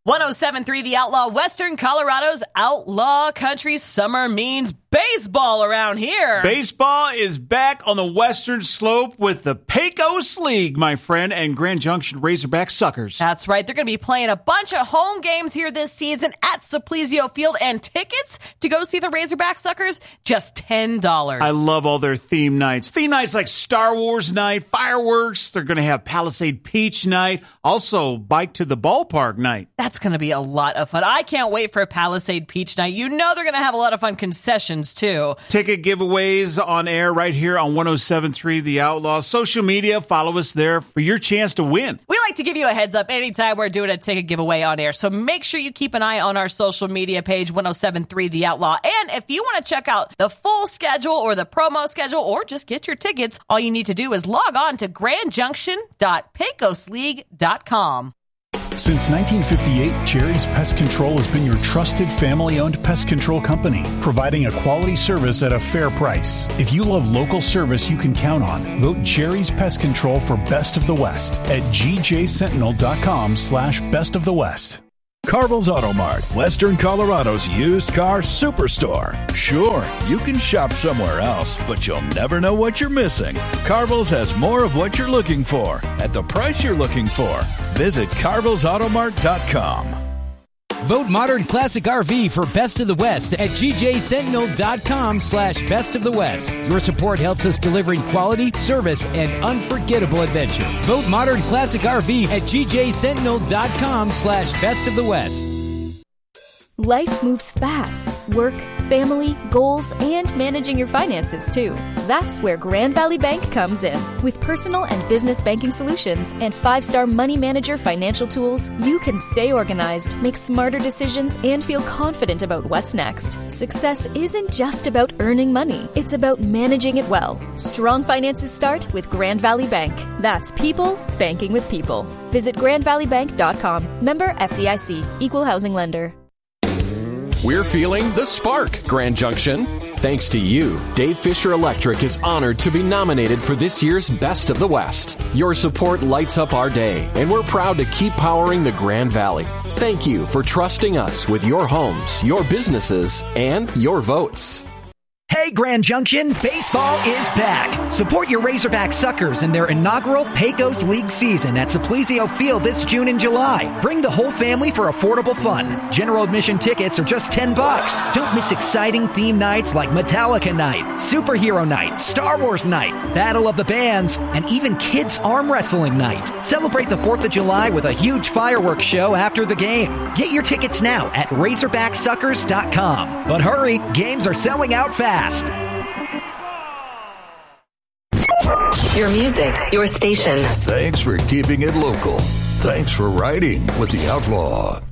107.3 The Outlaw, Western Colorado's Outlaw Country Summer means baseball around here. Baseball is back on the Western Slope with the Pecos League, my friend, and Grand Junction Razorback Suckers. That's right. They're going to be playing a bunch of home games here this season at Suplizio Field, and tickets to go see the Razorback Suckers, just $10. I love all their theme nights. Theme nights like Star Wars night, fireworks. They're going to have Palisade Peach night, also Bike to the Ballpark night. That's going to be a lot of fun. I can't wait for Palisade Peach night. You know they're going to have a lot of fun concessions, too. Ticket giveaways on air right here on 107.3 The Outlaw. Social media, follow us there for your chance to win. We like to give you a heads up anytime we're doing a ticket giveaway on air, so make sure you keep an eye on our social media page, 107.3 The Outlaw. And if you want to check out the full schedule or the promo schedule or just get your tickets, all you need to do is log on to grandjunction.pecosleague.com. Since 1958, Jerry's Pest Control has been your trusted family-owned pest control company, providing a quality service at a fair price. If you love local service you can count on, vote Jerry's Pest Control for Best of the West at gjsentinel.com/Best of the West. Carville's Auto Mart, Western Colorado's used car superstore. Sure, you can shop somewhere else, but you'll never know what you're missing. Carville's has more of what you're looking for at the price you're looking for. Visit carvillesautomart.com. Vote Modern Classic RV for Best of the West at gjsentinel.com/Best of the West. Your support helps us delivering quality, service, and unforgettable adventure. Vote Modern Classic RV at gjsentinel.com/Best of the West. Life moves fast. Work, family, goals, and managing your finances, too. That's where Grand Valley Bank comes in. With personal and business banking solutions and 5-star money manager financial tools, you can stay organized, make smarter decisions, and feel confident about what's next. Success isn't just about earning money. It's about managing it well. Strong finances start with Grand Valley Bank. That's people banking with people. Visit grandvalleybank.com. Member FDIC. Equal housing lender. We're feeling the spark, Grand Junction. Thanks to you, Dave Fisher Electric is honored to be nominated for this year's Best of the West. Your support lights up our day, and we're proud to keep powering the Grand Valley. Thank you for trusting us with your homes, your businesses, and your votes. Hey, Grand Junction, baseball is back. Support your Razorback Suckers in their inaugural Pecos League season at Suplizio Field this June and July. Bring the whole family for affordable fun. General admission tickets are just $10. Don't miss exciting theme nights like Metallica Night, Superhero Night, Star Wars Night, Battle of the Bands, and even Kids Arm Wrestling Night. Celebrate the 4th of July with a huge fireworks show after the game. Get your tickets now at razorbacksuckers.com. But hurry, games are selling out fast. Your music, your station. Thanks for keeping it local. Thanks for riding with the Outlaw.